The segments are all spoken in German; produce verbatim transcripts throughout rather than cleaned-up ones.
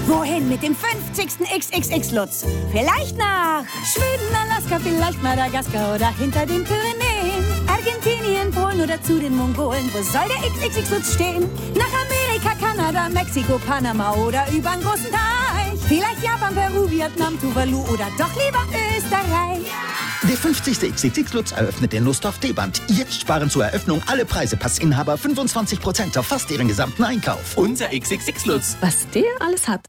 Wohin mit dem fünfzigsten X X X-Lutz? Vielleicht nach Schweden, Alaska, vielleicht Madagaskar oder hinter den Pyrenäen. Argentinien, Polen oder zu den Mongolen. Wo soll der X X X-Lutz stehen? Nach Amerika, Kanada, Mexiko, Panama oder übern großen Teich. Vielleicht Japan, Peru, Vietnam, Tuvalu oder doch lieber Österreich. Der fünfzigste X X X-Lutz eröffnet in Nussdorf D-Band. Jetzt sparen zur Eröffnung alle Preisepassinhaber fünfundzwanzig Prozent auf fast ihren gesamten Einkauf. Unser X X X-Lutz. Was der alles hat.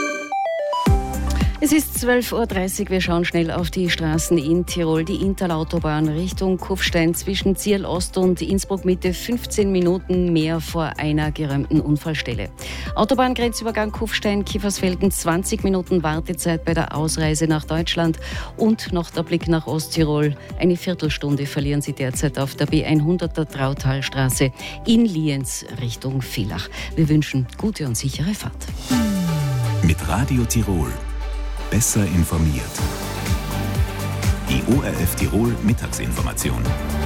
Es ist zwölf Uhr dreißig, wir schauen schnell auf die Straßen in Tirol. Die Intalautobahn Richtung Kufstein zwischen Zierl Ost und Innsbruck Mitte fünfzehn Minuten mehr vor einer geräumten Unfallstelle. Autobahngrenzübergang Kufstein-Kiefersfelden zwanzig Minuten Wartezeit bei der Ausreise nach Deutschland. Und noch der Blick nach Osttirol. Eine Viertelstunde verlieren Sie derzeit auf der B hunderter Trautalstraße in Lienz Richtung Villach. Wir wünschen gute und sichere Fahrt. Mit Radio Tirol. Besser informiert. Die O R F Tirol Mittagsinformation.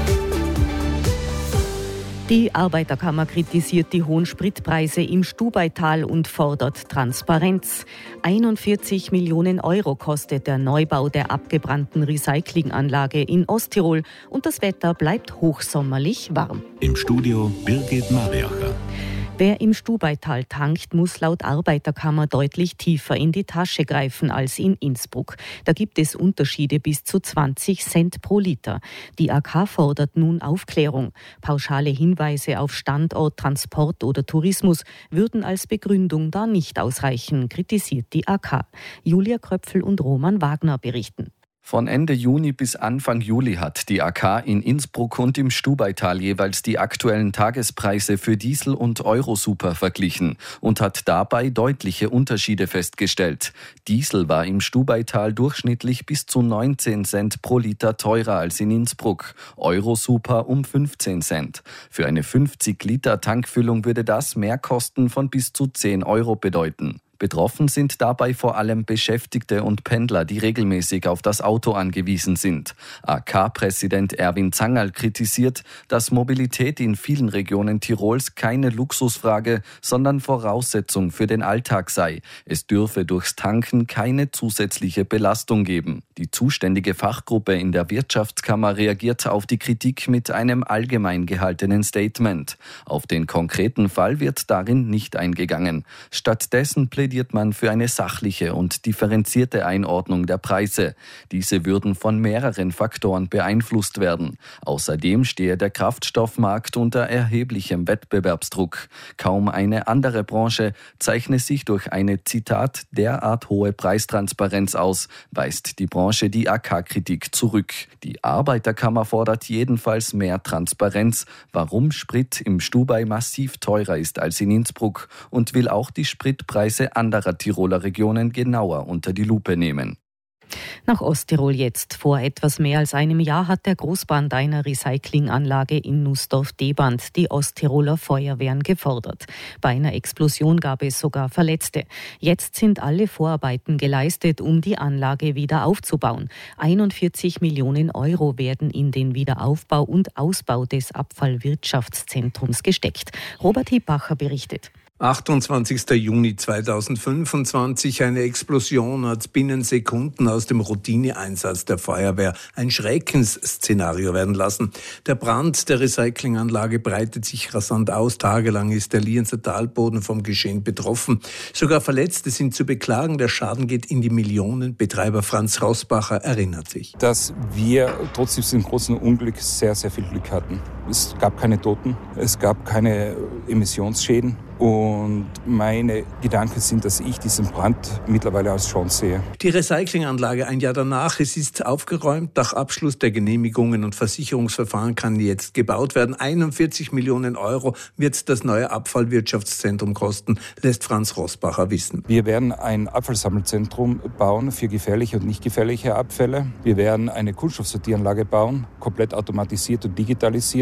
Die Arbeiterkammer kritisiert die hohen Spritpreise im Stubaital und fordert Transparenz. einundvierzig Millionen Euro kostet der Neubau der abgebrannten Recyclinganlage in Osttirol und das Wetter bleibt hochsommerlich warm. Im Studio Birgit Mariacher. Wer im Stubaital tankt, muss laut Arbeiterkammer deutlich tiefer in die Tasche greifen als in Innsbruck. Da gibt es Unterschiede bis zu zwanzig Cent pro Liter. Die A K fordert nun Aufklärung. Pauschale Hinweise auf Standort, Transport oder Tourismus würden als Begründung da nicht ausreichen, kritisiert die A K. Julia Kröpfel und Roman Wagner berichten. Von Ende Juni bis Anfang Juli hat die A K in Innsbruck und im Stubaital jeweils die aktuellen Tagespreise für Diesel und Eurosuper verglichen und hat dabei deutliche Unterschiede festgestellt. Diesel war im Stubaital durchschnittlich bis zu neunzehn Cent pro Liter teurer als in Innsbruck, Eurosuper um fünfzehn Cent. Für eine fünfzig Liter Tankfüllung würde das Mehrkosten von bis zu zehn Euro bedeuten. Betroffen sind dabei vor allem Beschäftigte und Pendler, die regelmäßig auf das Auto angewiesen sind. A K-Präsident Erwin Zangerl kritisiert, dass Mobilität in vielen Regionen Tirols keine Luxusfrage, sondern Voraussetzung für den Alltag sei. Es dürfe durchs Tanken keine zusätzliche Belastung geben. Die zuständige Fachgruppe in der Wirtschaftskammer reagiert auf die Kritik mit einem allgemein gehaltenen Statement. Auf den konkreten Fall wird darin nicht eingegangen. Stattdessen plädiert man für eine sachliche und differenzierte Einordnung der Preise. Diese würden von mehreren Faktoren beeinflusst werden. Außerdem stehe der Kraftstoffmarkt unter erheblichem Wettbewerbsdruck. Kaum eine andere Branche zeichne sich durch eine, Zitat, derart hohe Preistransparenz aus, weist die Branche die A K-Kritik zurück. Die Arbeiterkammer fordert jedenfalls mehr Transparenz, warum Sprit im Stubai massiv teurer ist als in Innsbruck und will auch die Spritpreise anderer Tiroler Regionen genauer unter die Lupe nehmen. Nach Osttirol jetzt. Vor etwas mehr als einem Jahr hat der Großbrand einer Recyclinganlage in Nussdorf-Deband die Osttiroler Feuerwehren gefordert. Bei einer Explosion gab es sogar Verletzte. Jetzt sind alle Vorarbeiten geleistet, um die Anlage wieder aufzubauen. einundvierzig Millionen Euro werden in den Wiederaufbau und Ausbau des Abfallwirtschaftszentrums gesteckt. Robert Hiebacher berichtet. achtundzwanzigster Juni zweitausendfünfundzwanzig. Eine Explosion hat binnen Sekunden aus dem Routineeinsatz der Feuerwehr ein Schreckensszenario werden lassen. Der Brand der Recyclinganlage breitet sich rasant aus. Tagelang ist der Lienzer Talboden vom Geschehen betroffen. Sogar Verletzte sind zu beklagen. Der Schaden geht in die Millionen. Betreiber Franz Rossbacher erinnert sich. Dass wir trotz diesem großen Unglück sehr, sehr viel Glück hatten. Es gab keine Toten, es gab keine Emissionsschäden. Und meine Gedanken sind, dass ich diesen Brand mittlerweile als Chance sehe. Die Recyclinganlage ein Jahr danach, es ist aufgeräumt. Nach Abschluss der Genehmigungen und Versicherungsverfahren kann jetzt gebaut werden. einundvierzig Millionen Euro wird das neue Abfallwirtschaftszentrum kosten, lässt Franz Rossbacher wissen. Wir werden ein Abfallsammelzentrum bauen für gefährliche und nicht gefährliche Abfälle. Wir werden eine Kunststoffsortieranlage bauen, komplett automatisiert und digitalisiert.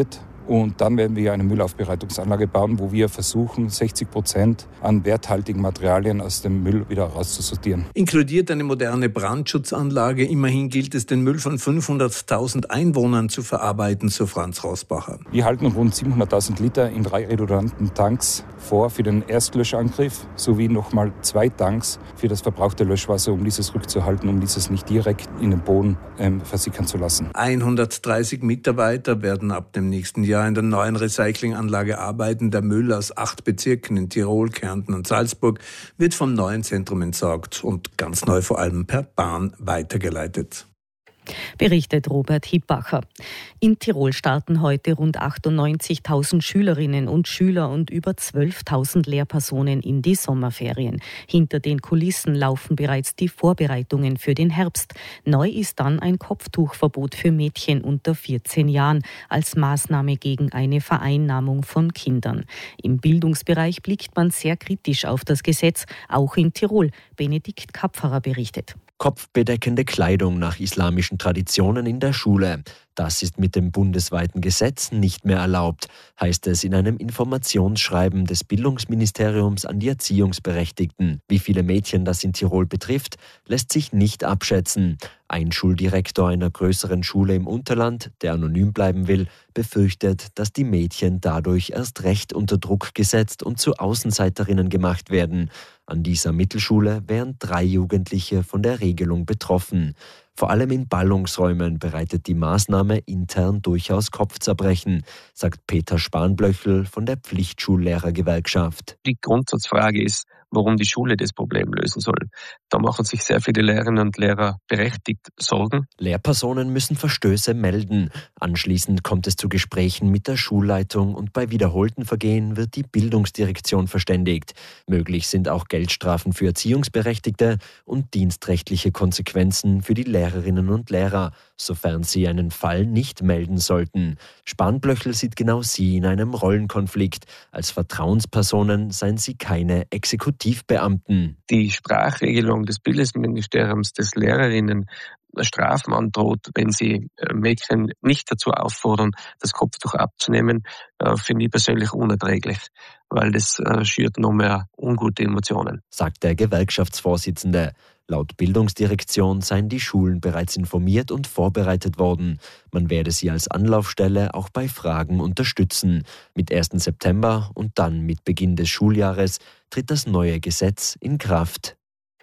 Und dann werden wir eine Müllaufbereitungsanlage bauen, wo wir versuchen, sechzig Prozent an werthaltigen Materialien aus dem Müll wieder rauszusortieren. Inkludiert eine moderne Brandschutzanlage. Immerhin gilt es, den Müll von fünfhunderttausend Einwohnern zu verarbeiten, so Franz Rosbacher. Wir halten rund siebenhunderttausend Liter in drei redundanten Tanks vor für den Erstlöschangriff, sowie nochmal zwei Tanks für das verbrauchte Löschwasser, um dieses rückzuhalten, um dieses nicht direkt in den Boden ähm, versickern zu lassen. hundertdreißig Mitarbeiter werden ab dem nächsten Jahr in der neuen Recyclinganlage arbeiten. Der Müll aus acht Bezirken in Tirol, Kärnten und Salzburg wird vom neuen Zentrum entsorgt und ganz neu vor allem per Bahn weitergeleitet. Berichtet Robert Hippacher. In Tirol starten heute rund achtundneunzigtausend Schülerinnen und Schüler und über zwölftausend Lehrpersonen in die Sommerferien. Hinter den Kulissen laufen bereits die Vorbereitungen für den Herbst. Neu ist dann ein Kopftuchverbot für Mädchen unter vierzehn Jahren als Maßnahme gegen eine Vereinnahmung von Kindern. Im Bildungsbereich blickt man sehr kritisch auf das Gesetz, auch in Tirol. Benedikt Kapferer berichtet. Kopfbedeckende Kleidung nach islamischen Traditionen in der Schule. Das ist mit dem bundesweiten Gesetz nicht mehr erlaubt, heißt es in einem Informationsschreiben des Bildungsministeriums an die Erziehungsberechtigten. Wie viele Mädchen das in Tirol betrifft, lässt sich nicht abschätzen. Ein Schuldirektor einer größeren Schule im Unterland, der anonym bleiben will, befürchtet, dass die Mädchen dadurch erst recht unter Druck gesetzt und zu Außenseiterinnen gemacht werden. An dieser Mittelschule wären drei Jugendliche von der Regelung betroffen. Vor allem in Ballungsräumen bereitet die Maßnahme intern durchaus Kopfzerbrechen, sagt Peter Spanblöchel von der Pflichtschullehrergewerkschaft. Die Grundsatzfrage ist, warum die Schule das Problem lösen soll. Da machen sich sehr viele Lehrerinnen und Lehrer berechtigt Sorgen. Lehrpersonen müssen Verstöße melden. Anschließend kommt es zu Gesprächen mit der Schulleitung und bei wiederholten Vergehen wird die Bildungsdirektion verständigt. Möglich sind auch Geldstrafen für Erziehungsberechtigte und dienstrechtliche Konsequenzen für die Lehrerinnen und Lehrer, sofern sie einen Fall nicht melden sollten. Spanblöchel sieht genau sie in einem Rollenkonflikt. Als Vertrauenspersonen seien sie keine Exekutivbeamten. Die Sprachregelung des Bildungsministeriums des Lehrerinnen Strafen androht, wenn sie Mädchen nicht dazu auffordern, das Kopftuch abzunehmen, finde ich persönlich unerträglich, weil das schürt noch mehr ungute Emotionen. Sagt der Gewerkschaftsvorsitzende. Laut Bildungsdirektion seien die Schulen bereits informiert und vorbereitet worden. Man werde sie als Anlaufstelle auch bei Fragen unterstützen. Mit ersten September und dann mit Beginn des Schuljahres tritt das neue Gesetz in Kraft.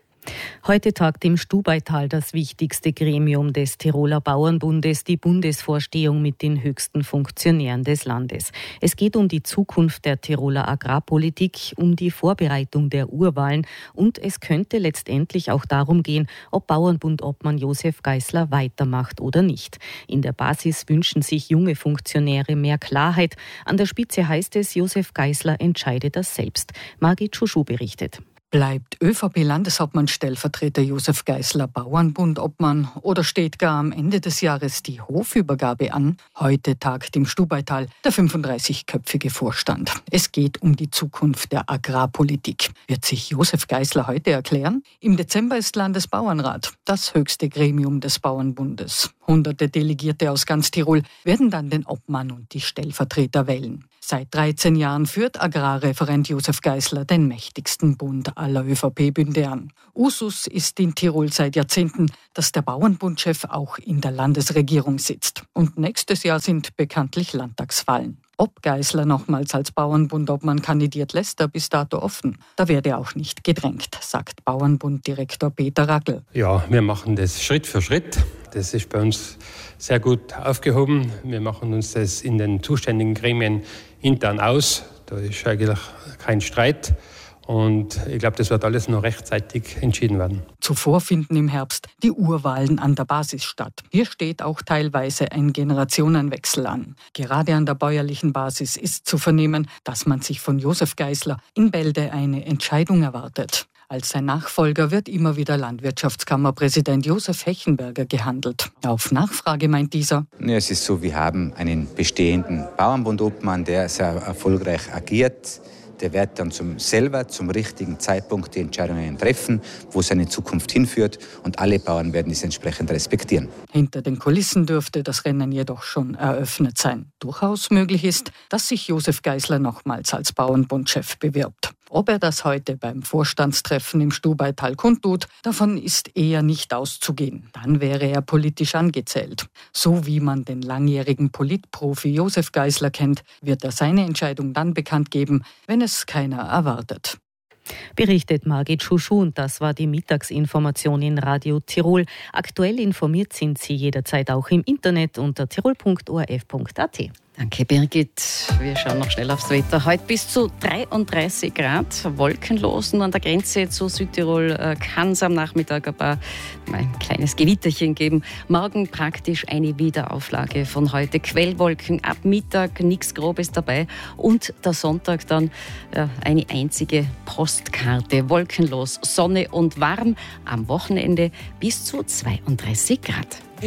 Heute tagt im Stubaital das wichtigste Gremium des Tiroler Bauernbundes, die Bundesvorstehung mit den höchsten Funktionären des Landes. Es geht um die Zukunft der Tiroler Agrarpolitik, um die Vorbereitung der Urwahlen und es könnte letztendlich auch darum gehen, ob Bauernbundobmann Josef Geisler weitermacht oder nicht. In der Basis wünschen sich junge Funktionäre mehr Klarheit. An der Spitze heißt es, Josef Geisler entscheide das selbst. Margit Schuschu berichtet. Bleibt ÖVP-Landeshauptmann-Stellvertreter Josef Geisler Bauernbundobmann oder steht gar am Ende des Jahres die Hofübergabe an? Heute tagt im Stubaital der fünfunddreißigköpfige Vorstand. Es geht um die Zukunft der Agrarpolitik. Wird sich Josef Geisler heute erklären? Im Dezember ist Landesbauernrat, das höchste Gremium des Bauernbundes. Hunderte Delegierte aus ganz Tirol werden dann den Obmann und die Stellvertreter wählen. Seit dreizehn Jahren führt Agrarreferent Josef Geisler den mächtigsten Bund aller ÖVP-Bünde an. Usus ist in Tirol seit Jahrzehnten, dass der Bauernbundchef auch in der Landesregierung sitzt. Und nächstes Jahr sind bekanntlich Landtagswahlen. Ob Geisler nochmals als Bauernbundobmann kandidiert, lässt er bis dato offen. Da werde auch nicht gedrängt, sagt Bauernbunddirektor Peter Rackel. Ja, wir machen das Schritt für Schritt. Das ist bei uns sehr gut aufgehoben. Wir machen uns das in den zuständigen Gremien intern aus. Da ist eigentlich kein Streit. Und ich glaube, das wird alles noch rechtzeitig entschieden werden. Zuvor finden im Herbst die Urwahlen an der Basis statt. Hier steht auch teilweise ein Generationenwechsel an. Gerade an der bäuerlichen Basis ist zu vernehmen, dass man sich von Josef Geisler in Bälde eine Entscheidung erwartet. Als sein Nachfolger wird immer wieder Landwirtschaftskammerpräsident Josef Hechenberger gehandelt. Auf Nachfrage meint dieser: Es ist so, wir haben einen bestehenden Bauernbundobmann, der sehr erfolgreich agiert. der wird dann zum, selber zum richtigen Zeitpunkt die Entscheidungen treffen, wo seine Zukunft hinführt, und alle Bauern werden dies entsprechend respektieren. Hinter den Kulissen dürfte das Rennen jedoch schon eröffnet sein. Durchaus möglich ist, dass sich Josef Geisler nochmals als Bauernbundchef bewirbt. Ob er das heute beim Vorstandstreffen im Stubaital kundtut, davon ist eher nicht auszugehen. Dann wäre er politisch angezählt. So wie man den langjährigen Politprofi Josef Geisler kennt, wird er seine Entscheidung dann bekannt geben, wenn es keiner erwartet. Berichtet Margit Schuschu, und das war die Mittagsinformation in Radio Tirol. Aktuell informiert sind Sie jederzeit auch im Internet unter tirol punkt o r f punkt a t. Danke, Birgit. Wir schauen noch schnell aufs Wetter. Heute bis zu dreiunddreißig Grad, wolkenlos. Und an der Grenze zu Südtirol kann es am Nachmittag ein, paar, ein kleines Gewitterchen geben. Morgen praktisch eine Wiederauflage von heute. Quellwolken ab Mittag, nichts Grobes dabei. Und der Sonntag dann ja, eine einzige Postkarte. Wolkenlos, Sonne und warm. Am Wochenende bis zu zweiunddreißig Grad.